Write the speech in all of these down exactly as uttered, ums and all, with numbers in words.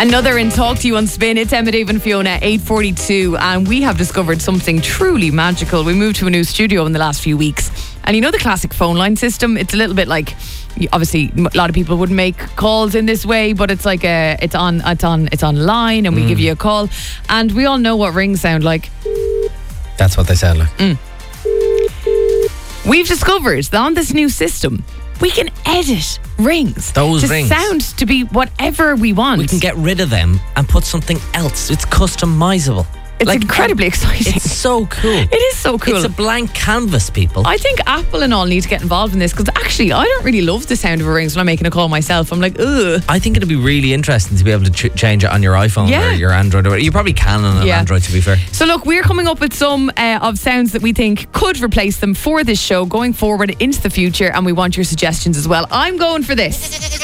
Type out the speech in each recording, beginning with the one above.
Another in Talk to You on Spin. It's Emma, Dave and Fiona, eight forty-two, and we have discovered something truly magical. We moved to a new studio in the last few weeks, and you know the classic phone line system? It's a little bit like, obviously a lot of people wouldn't make calls in this way, but it's like a, it's on, it's on, it's online, and we mm. give you a call, and we all know what rings sound like. That's what they sound like. Mm. We've discovered that on this new system, we can edit rings. Those to rings. sound to be whatever we want. We can get rid of them and put something else. It's customizable. It's like, incredibly exciting. It's so cool. It is so cool. It's a blank canvas, people. I think Apple and all need to get involved in this, because actually I don't really love the sound of a rings when I'm making a call myself. I'm like, ugh. I think it'd be really interesting to be able to ch- change it on your iPhone yeah. or your Android. Or you probably can on an yeah. Android, to be fair. So look, we're coming up with some uh, of sounds that we think could replace them for this show going forward into the future, and we want your suggestions as well. I'm going for this.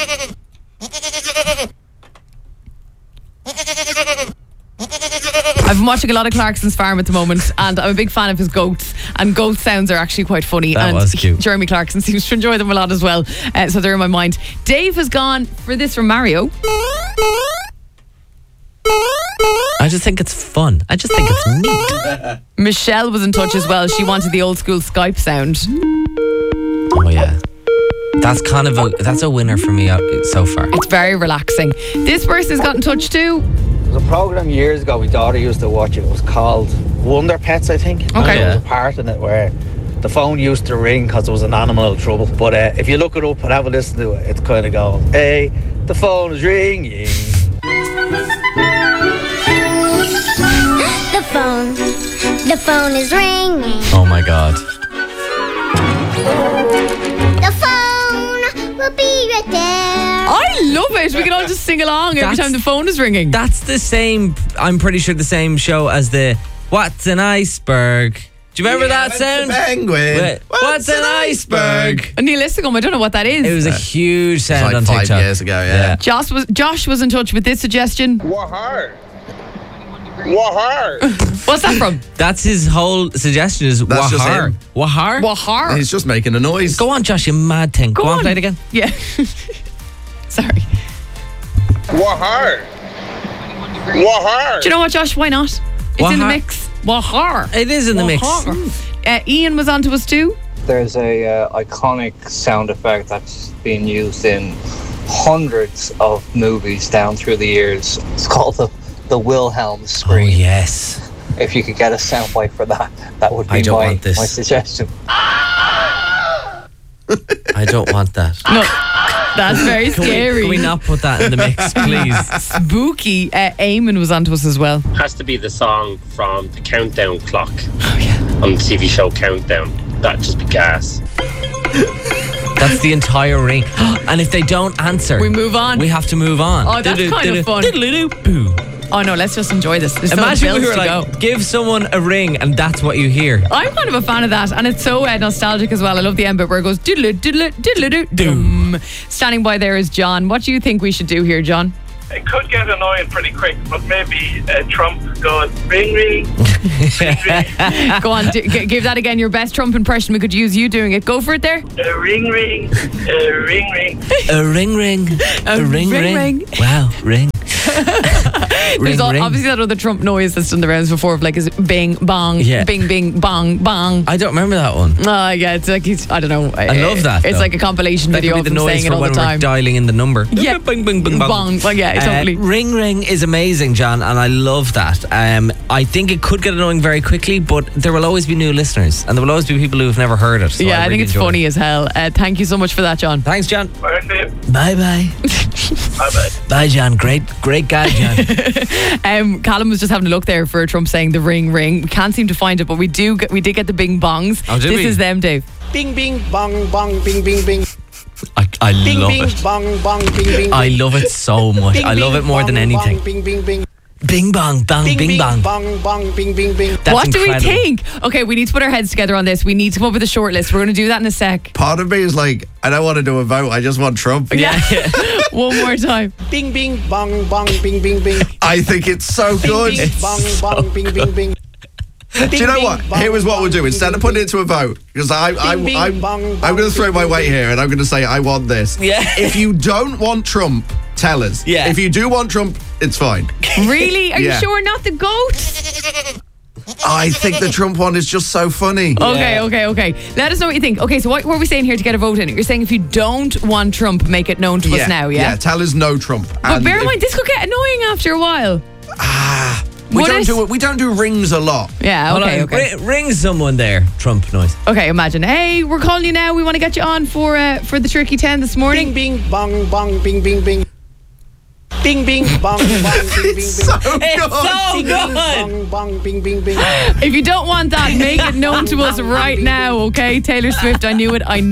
I've been watching a lot of Clarkson's Farm at the moment, and I'm a big fan of his goats, and goat sounds are actually quite funny. That and was cute. Jeremy Clarkson seems to enjoy them a lot as well, uh, so they're in my mind. Dave has gone for this from Mario. I just think it's fun. I just think it's neat. Michelle was in touch as well. She wanted the old school Skype sound. Oh yeah, that's kind of a that's a winner for me so far. It's very relaxing. This person's got in touch too. There's a program years ago my daughter used to watch. It was called Wonder Pets, I think. Okay. There was a part in it where the phone used to ring because there was an animal in trouble. But uh, if you look it up and have a listen to it, it's kind of going, hey, the phone is ringing. The phone, the phone is ringing. Oh my God. The phone will be right there. I love it. We can all just sing along every That's- time the phone is ringing. That's the same, I'm pretty sure the same show as the What's an Iceberg? Do you remember Yeah, that sound? Penguin. Wait, What's, What's an iceberg? And Neil Listigum, I don't know what that is. It was a huge sound like on five TikTok. years ago, yeah. Josh was Josh was in touch with this suggestion. Wahar. Wahar. What's that from? That's his whole suggestion is That's just Wahar. him. Wahar? Wahar. He's just making a noise. Go on, Josh, you mad thing. Go Go, on. on. play it again. Yeah. Sorry. Wahar. Wahar. Do you know what, Josh? Why not? It's in the Wahar. mix. Wahar. It is in the mix. Wahar. Uh, Ian was on to us too. There's a uh, iconic sound effect that's been used in hundreds of movies down through the years. It's called the, the Wilhelm Oh, scream. yes. If you could get a soundbite for that, that would be I don't my, want this. my suggestion. I don't want that. No, that's very Can we, scary. can we not put that in the mix, please? Spooky. Uh, Eamon was on to us as well. Has to be the song from the Countdown Clock Oh yeah. on the T V show Countdown. That'd just be gas. That's the entire ring. And if they don't answer, We move on. we have to move on. Oh, that's kind of fun. Diddle-doo-boo. Oh no, let's just enjoy this. There's Imagine no we bills were to like, go. give someone a ring and that's what you hear. I'm kind of a fan of that, and it's so uh, nostalgic as well. I love the end bit where it goes diddle diddle diddle doom. Standing by there is John. What do you think we should do here, John? It could get annoying pretty quick, but maybe uh, Trump goes ring ring. Go on, d- g- give that again. Your best Trump impression. We could use you doing it. Go for it there. Uh, ring ring. Uh, ring ring. A ring ring. A, ring, ring, ring ring. Wow, ring. There's ring, all, ring. obviously that other Trump noise that's done the rounds before, of like is it bing bong, Yeah. bing bing bong bong. I don't remember that one. Oh yeah, it's like he's, I don't know. I love that, It's though. like a compilation That video could be of the him noise saying it for all when the we're time. dialing in the number. Yeah. Bing, bing, bing, bong. Bong. Well, yeah, totally. Uh, ring ring is amazing, John, and I love that. Um, I think it could get annoying very quickly, but there will always be new listeners, and there will always be people who have never heard it. So yeah, I, really think it's enjoy funny it. as hell. Uh, thank you so much for that, John. Thanks, John. Bye, Dave. Bye bye. Bye bye. Bye, John. Great, great guy, John. Um, Callum was just having a look there for Trump saying the ring ring. We can't seem to find it, but we do. Get, we did get the bing bongs. Oh, did this we? is them, Dave. Bing, bing, bong, bong, bing, bing, bing. I, I Bing, love bing, it. bong, bong, bing, bing. I love it so much. Bing, I love bing, it more bong, than bong, anything. Bing, bing, bing. Bing bong, bang, Bing, bing, bing, bang. bong, bong, bing, bing, bing. That's what do incredible. we think? Okay, we need to put our heads together on this. We need to come up with a short list. We're going to do that in a sec. Part of me is like, I don't want to do a vote. I just want Trump. Yeah. One more time. Bing, bing, bong, bong, bing, bing, bing. I think it's so good. Bing, bing, bong, bong, bing, bing, bing. Do you know what? Here is what we'll do. Instead of putting it to a vote, because I, I, Bing, bing, I'm, bong, I'm bong, going to throw my bing, weight bing. here, and I'm going to say I want this. Yeah. If you don't want Trump tell us. Yeah. If you do want Trump, it's fine. Really? Are Yeah. you sure not the goat? I think the Trump one is just so funny. Okay, okay, okay. Let us know what you think. Okay, so what were we saying here to get a vote in? You're saying if you don't want Trump, make it known to us now, yeah? Yeah, tell us no Trump. But And bear in if- mind, this could get annoying after a while. we Would don't it? do we don't do rings a lot. Yeah, Hold okay, on, okay. ri- ring someone there. Trump noise. Okay, imagine. Hey, we're calling you now. We want to get you on for uh, for the Tricky ten this morning. Bing, bing, bong, bong, bing, bing, bing. Bing, bing, bong, bong, bing, bing, bing. So It's good. so Bing, good. bong, bong, bing, bing, bing. If you don't want that, make it known to us right now, okay? Taylor Swift, I knew it. I knew